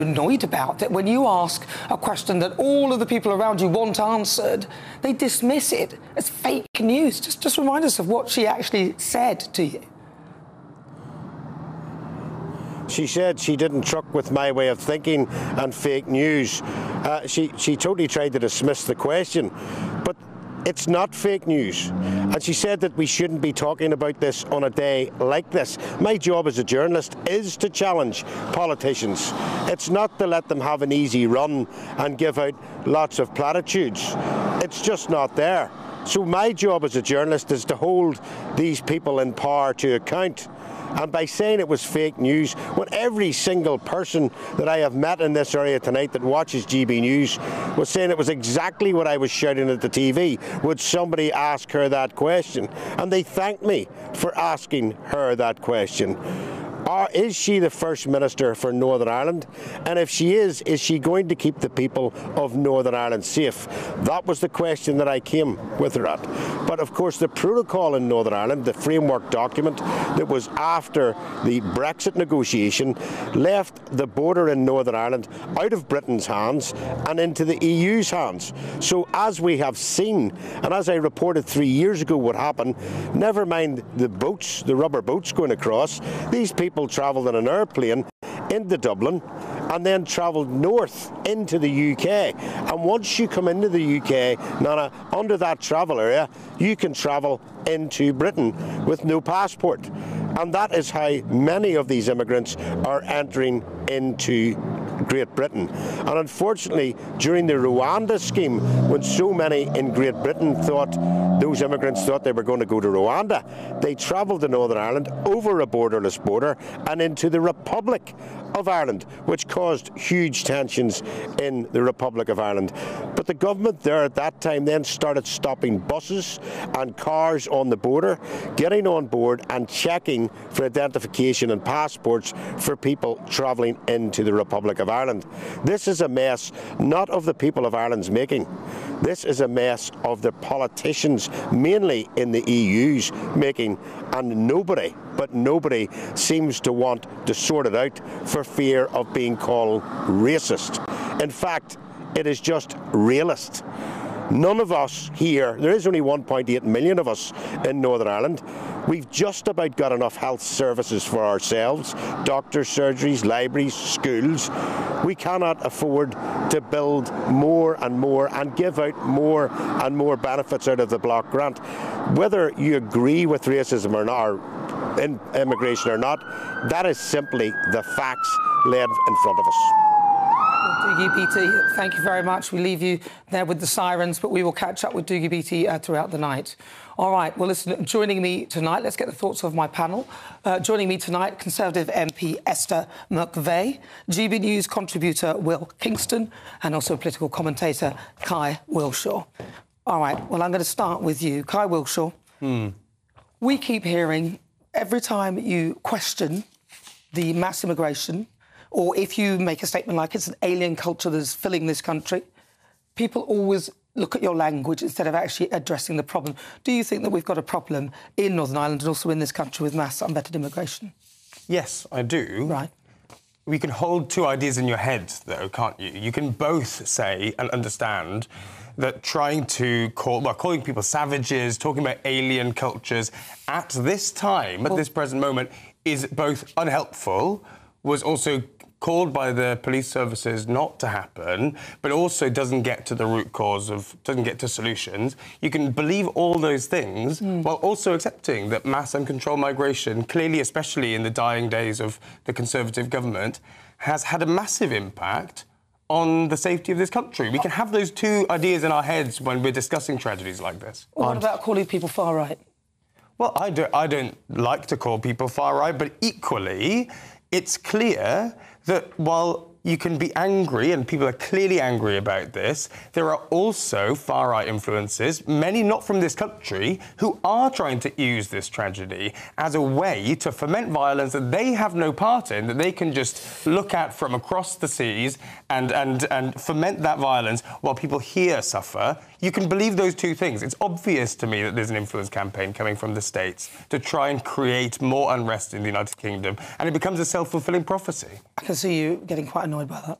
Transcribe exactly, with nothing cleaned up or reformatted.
annoyed about that when you ask a question that all of the people around you want answered, they dismiss it as fake news. Just, just remind us of what she actually said to you. She said she didn't truck with my way of thinking and fake news. Uh, she, she totally tried to dismiss the question, but it's not fake news. And she said that we shouldn't be talking about this on a day like this. My job as a journalist is to challenge politicians. It's not to let them have an easy run and give out lots of platitudes. It's just not there. So my job as a journalist is to hold these people in power to account. And by saying it was fake news, when every single person that I have met in this area tonight that watches G B News was saying it was exactly what I was shouting at the T V, would somebody ask her that question? And they thanked me for asking her that question. Or is she the First Minister for Northern Ireland? And if she is, is she going to keep the people of Northern Ireland safe? That was the question that I came with her at. But of course, the protocol in Northern Ireland, the framework document that was after the Brexit negotiation, left the border in Northern Ireland out of Britain's hands and into the E U's hands. So as we have seen, and as I reported three years ago what happened, never mind the boats, the rubber boats going across, these people People travelled in an airplane into Dublin and then travelled north into the U K. And once you come into the U K, Nana, under that travel area, you can travel into Britain with no passport. And that is how many of these immigrants are entering into Great Britain. And unfortunately, during the Rwanda scheme, when so many in Great Britain thought, those immigrants thought they were going to go to Rwanda, they travelled to Northern Ireland over a borderless border and into the Republic of Ireland, which caused huge tensions in the Republic of Ireland. But the government there at that time then started stopping buses and cars on the border, getting on board and checking for identification and passports for people travelling into the Republic of Ireland. This is a mess not of the people of Ireland's making. This is a mess of the politicians, mainly in the E U's making, and nobody, but nobody seems to want to sort it out for fear of being called racist. In fact, it is just realist. None of us here, there is only one point eight million of us in Northern Ireland, we've just about got enough health services for ourselves, doctors, surgeries, libraries, schools. We cannot afford to build more and more and give out more and more benefits out of the block grant. Whether you agree with racism or not, or in immigration or not, that is simply the facts laid in front of us. Dougie Beattie, thank you very much. We leave you there with the sirens, but we will catch up with Dougie Beattie uh, throughout the night. All right, well, listen, joining me tonight, let's get the thoughts of my panel. Uh, joining me tonight, Conservative M P Esther McVey, G B News contributor Will Kingston, and also political commentator Kai Wilshaw. All right, well, I'm going to start with you. Kai Wilshaw, hmm. we keep hearing every time you question the mass immigration, or if you make a statement like it's an alien culture that's filling this country, people always look at your language instead of actually addressing the problem. Do you think that we've got a problem in Northern Ireland and also in this country with mass unvetted immigration? Yes, I do. Right. We can hold two ideas in your head, though, can't you? You can both say and understand that trying to call, well, calling people savages, talking about alien cultures at this time, at well, this present moment, is both unhelpful, was also called by the police services not to happen, but also doesn't get to the root cause of, doesn't get to solutions. You can believe all those things mm. while also accepting that mass uncontrolled migration, clearly, especially in the dying days of the Conservative government, has had a massive impact on the safety of this country. We can have those two ideas in our heads when we're discussing tragedies like this. Well, what about calling people far-right? Well, I don't, I don't like to call people far-right, but equally, it's clear that while you can be angry, and people are clearly angry about this, there are also far-right influences, many not from this country, who are trying to use this tragedy as a way to foment violence that they have no part in, that they can just look at from across the seas and, and, and foment that violence while people here suffer. You can believe those two things. It's obvious to me that there's an influence campaign coming from the States to try and create more unrest in the United Kingdom, and it becomes a self-fulfilling prophecy. I can see you getting quite annoyed by that.